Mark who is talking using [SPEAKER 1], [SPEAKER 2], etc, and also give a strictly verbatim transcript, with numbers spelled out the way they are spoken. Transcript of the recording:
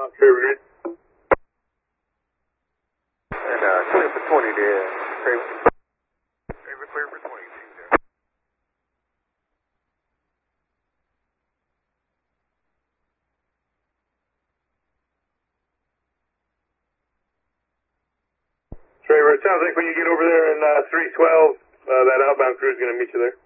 [SPEAKER 1] Trey, we're good.
[SPEAKER 2] And uh, clear for twenty there. Trey, Trey, we're clear for twenty.
[SPEAKER 1] Trey, it sounds like when you get over there in uh, three twelve, uh, that outbound crew is going to meet you there.